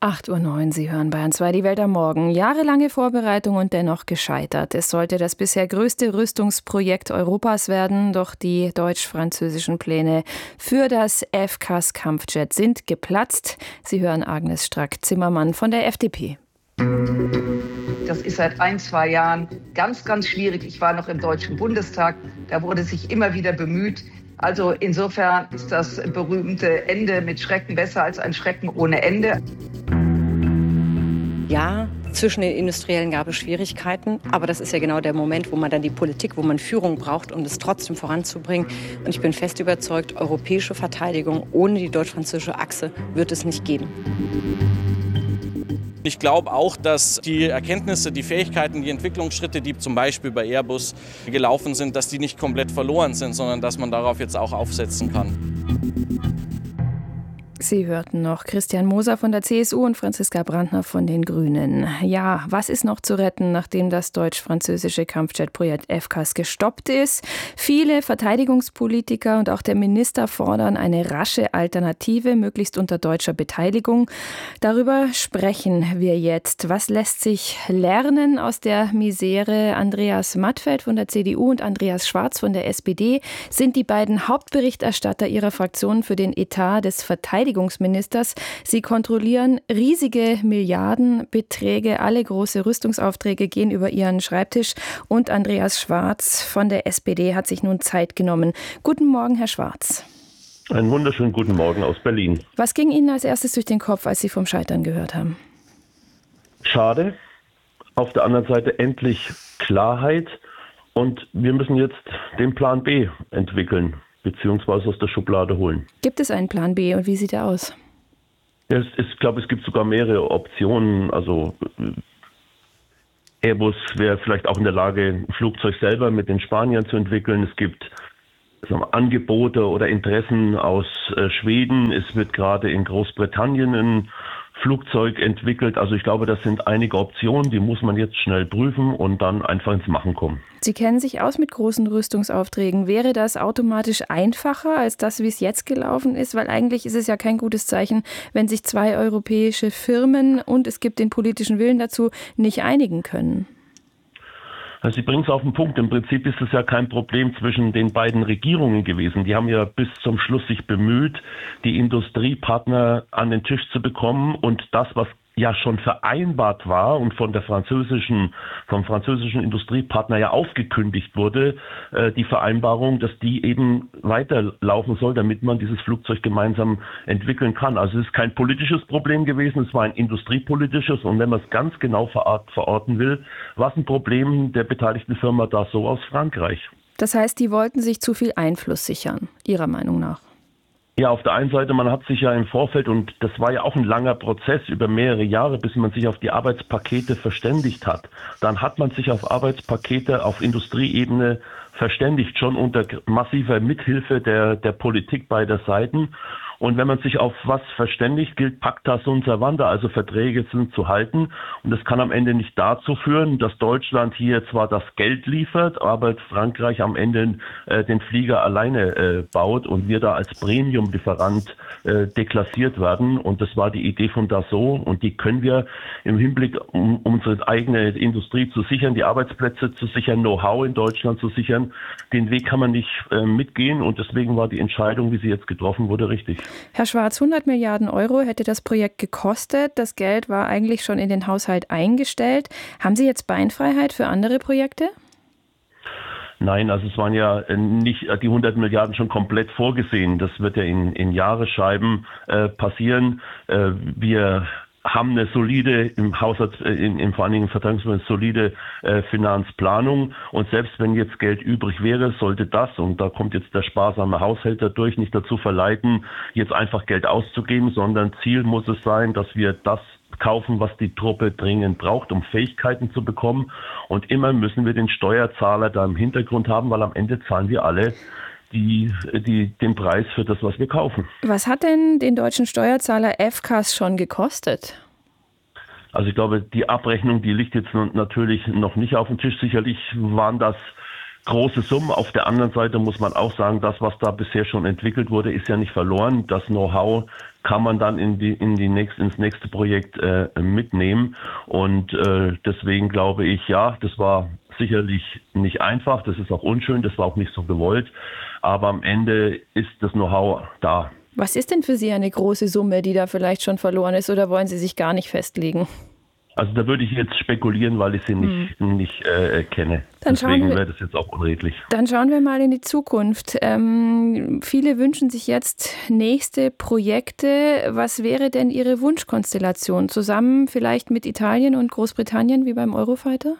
8:09 Uhr, Sie hören Bayern 2, die Welt am Morgen. Jahrelange Vorbereitung und dennoch gescheitert. Es sollte das bisher größte Rüstungsprojekt Europas werden, doch die deutsch-französischen Pläne für das FCAS-Kampfjet sind geplatzt. Sie hören Agnes Strack-Zimmermann von der FDP. Das ist seit 1-2 Jahren ganz, ganz schwierig. Ich war noch im Deutschen Bundestag, da wurde sich immer wieder bemüht. Also insofern ist das berühmte Ende mit Schrecken besser als ein Schrecken ohne Ende. Ja, zwischen den Industriellen gab es Schwierigkeiten, aber das ist ja genau der Moment, wo man dann die Politik, wo man Führung braucht, um es trotzdem voranzubringen. Und ich bin fest überzeugt, europäische Verteidigung ohne die deutsch-französische Achse wird es nicht geben. Ich glaube auch, dass die Erkenntnisse, die Fähigkeiten, die Entwicklungsschritte, die zum Beispiel bei Airbus gelaufen sind, dass die nicht komplett verloren sind, sondern dass man darauf jetzt auch aufsetzen kann. Sie hörten noch Christian Moser von der CSU und Franziska Brandner von den Grünen. Ja, was ist noch zu retten, nachdem das deutsch-französische Kampfjet-Projekt FCAS gestoppt ist? Viele Verteidigungspolitiker und auch der Minister fordern eine rasche Alternative, möglichst unter deutscher Beteiligung. Darüber sprechen wir jetzt. Was lässt sich lernen aus der Misere? Andreas Mattfeld von der CDU und Andreas Schwarz von der SPD sind die beiden Hauptberichterstatter ihrer Fraktion für den Etat des Verteidigungsministers. Sie kontrollieren riesige Milliardenbeträge. Alle große Rüstungsaufträge gehen über ihren Schreibtisch. Und Andreas Schwarz von der SPD hat sich nun Zeit genommen. Guten Morgen, Herr Schwarz. Einen wunderschönen guten Morgen aus Berlin. Was ging Ihnen als erstes durch den Kopf, als Sie vom Scheitern gehört haben? Schade. Auf der anderen Seite endlich Klarheit. Und wir müssen jetzt den Plan B entwickeln, beziehungsweise aus der Schublade holen. Gibt es einen Plan B und wie sieht er aus? Ja, ich glaube, es gibt sogar mehrere Optionen. Also Airbus wäre vielleicht auch in der Lage, ein Flugzeug selber mit den Spaniern zu entwickeln. Es gibt Angebote oder Interessen aus Schweden. Es wird gerade in Großbritannien ein Flugzeug entwickelt. Also ich glaube, das sind einige Optionen, die muss man jetzt schnell prüfen und dann einfach ins Machen kommen. Sie kennen sich aus mit großen Rüstungsaufträgen. Wäre das automatisch einfacher als das, wie es jetzt gelaufen ist? Weil eigentlich ist es ja kein gutes Zeichen, wenn sich zwei europäische Firmen und es gibt den politischen Willen dazu, nicht einigen können. Also Sie bringen es auf den Punkt. Im Prinzip ist es ja kein Problem zwischen den beiden Regierungen gewesen. Die haben ja bis zum Schluss sich bemüht, die Industriepartner an den Tisch zu bekommen und das, was ja schon vereinbart war und vom französischen Industriepartner ja aufgekündigt wurde, die Vereinbarung, dass die eben weiterlaufen soll, damit man dieses Flugzeug gemeinsam entwickeln kann. Also es ist kein politisches Problem gewesen, es war ein industriepolitisches und wenn man es ganz genau verorten will, war es ein Problem der beteiligten Firma Dassault aus Frankreich. Das heißt, die wollten sich zu viel Einfluss sichern, Ihrer Meinung nach? Ja, auf der einen Seite, man hat sich ja im Vorfeld, und das war ja auch ein langer Prozess über mehrere Jahre, bis man sich auf die Arbeitspakete verständigt hat. Dann hat man sich auf Arbeitspakete auf Industrieebene verständigt, schon unter massiver Mithilfe der Politik beider Seiten. Und wenn man sich auf was verständigt, gilt Pacta sunt servanda, also Verträge sind zu halten. Und das kann am Ende nicht dazu führen, dass Deutschland hier zwar das Geld liefert, aber Frankreich am Ende den Flieger alleine baut und wir da als Premium-Lieferant deklassiert werden. Und das war die Idee von Dassault. Und die können wir im Hinblick, um unsere eigene Industrie zu sichern, die Arbeitsplätze zu sichern, Know-how in Deutschland zu sichern, den Weg kann man nicht mitgehen. Und deswegen war die Entscheidung, wie sie jetzt getroffen wurde, richtig. Herr Schwarz, 100 Milliarden Euro hätte das Projekt gekostet. Das Geld war eigentlich schon in den Haushalt eingestellt. Haben Sie jetzt Beinfreiheit für andere Projekte? Nein, also es waren ja nicht die 100 Milliarden schon komplett vorgesehen. Das wird ja in Jahresscheiben passieren. Wir haben eine solide im Haushalt, im vor allen Dingen Verteidigungsministerium, solide Finanzplanung. Und selbst wenn jetzt Geld übrig wäre, sollte das, und da kommt jetzt der sparsame Haushälter durch, nicht dazu verleiten, jetzt einfach Geld auszugeben, sondern Ziel muss es sein, dass wir das kaufen, was die Truppe dringend braucht, um Fähigkeiten zu bekommen. Und immer müssen wir den Steuerzahler da im Hintergrund haben, weil am Ende zahlen wir alle den Preis für das, was wir kaufen. Was hat denn den deutschen Steuerzahler FCAS schon gekostet? Also ich glaube, die Abrechnung, die liegt jetzt natürlich noch nicht auf dem Tisch. Sicherlich waren das große Summen. Auf der anderen Seite muss man auch sagen, das, was da bisher schon entwickelt wurde, ist ja nicht verloren. Das Know-how kann man dann ins nächste Projekt mitnehmen. Und deswegen glaube ich, ja, das war sicherlich nicht einfach. Das ist auch unschön. Das war auch nicht so gewollt. Aber am Ende ist das Know-how da. Was ist denn für Sie eine große Summe, die da vielleicht schon verloren ist, oder wollen Sie sich gar nicht festlegen? Also da würde ich jetzt spekulieren, weil ich sie nicht kenne. Deswegen wäre das jetzt auch unredlich. Dann schauen wir mal in die Zukunft. Viele wünschen sich jetzt nächste Projekte. Was wäre denn Ihre Wunschkonstellation? Zusammen vielleicht mit Italien und Großbritannien wie beim Eurofighter?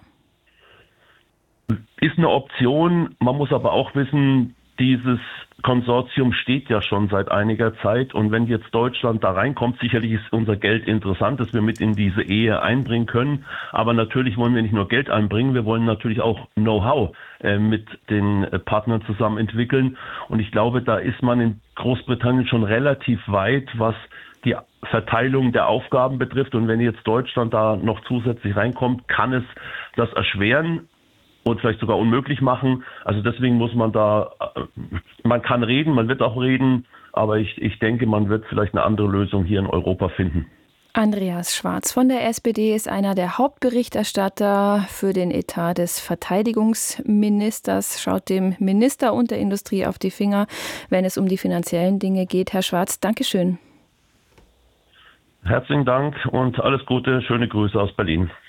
Ist eine Option. Man muss aber auch wissen, dieses Konsortium steht ja schon seit einiger Zeit, und wenn jetzt Deutschland da reinkommt, sicherlich ist unser Geld interessant, dass wir mit in diese Ehe einbringen können, aber natürlich wollen wir nicht nur Geld einbringen, wir wollen natürlich auch Know-how mit den Partnern zusammen entwickeln, und ich glaube, da ist man in Großbritannien schon relativ weit, was die Verteilung der Aufgaben betrifft, und wenn jetzt Deutschland da noch zusätzlich reinkommt, kann es das erschweren und vielleicht sogar unmöglich machen. Also deswegen muss man man kann reden, man wird auch reden, aber ich denke, man wird vielleicht eine andere Lösung hier in Europa finden. Andreas Schwarz von der SPD ist einer der Hauptberichterstatter für den Etat des Verteidigungsministers, schaut dem Minister und der Industrie auf die Finger, wenn es um die finanziellen Dinge geht. Herr Schwarz, Dankeschön. Herzlichen Dank und alles Gute, schöne Grüße aus Berlin.